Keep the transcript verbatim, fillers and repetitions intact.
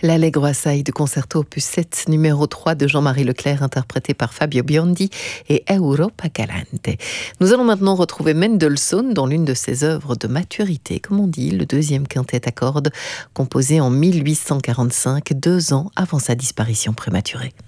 L'Allegro assai de concerto opus sept numéro trois de Jean-Marie Leclerc interprété par Fabio Biondi et Europa Galante. Nous allons maintenant retrouver Mendelssohn dans l'une de ses œuvres de maturité, comme on dit, le deuxième quintet à cordes composé en mille huit cent quarante-cinq, deux ans avant sa disparition prématurée.